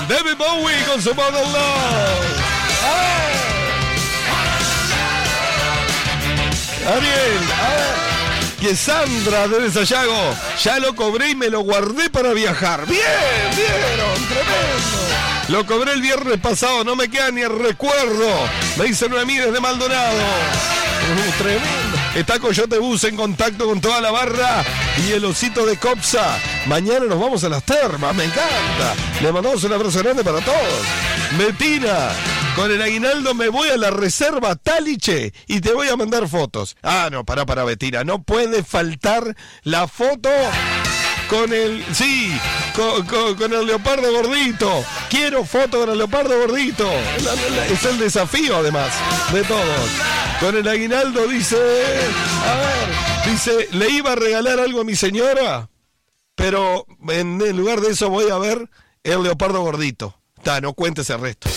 David Bowie con su Modern Love. Ariel, que Sandra de Sayago, ya lo cobré y me lo guardé para viajar. Bien, vieron, tremendo. Lo cobré el viernes pasado, no me queda ni el recuerdo. Me dice Noemí desde Maldonado. Tremendo. Está Coyote Bus en contacto con toda la barra y el osito de Copsa. Mañana nos vamos a las termas, me encanta. Le mandamos un abrazo grande para todos. Metina, con el aguinaldo me voy a la reserva Taliche y te voy a mandar fotos. Ah, no, para Betina, no puede faltar la foto con el, sí, con el leopardo gordito. Quiero foto con el leopardo gordito. Es el desafío, además, de todos. Con el aguinaldo dice, a ver, dice, le iba a regalar algo a mi señora, pero en lugar de eso voy a ver el leopardo gordito. No cuentes el resto.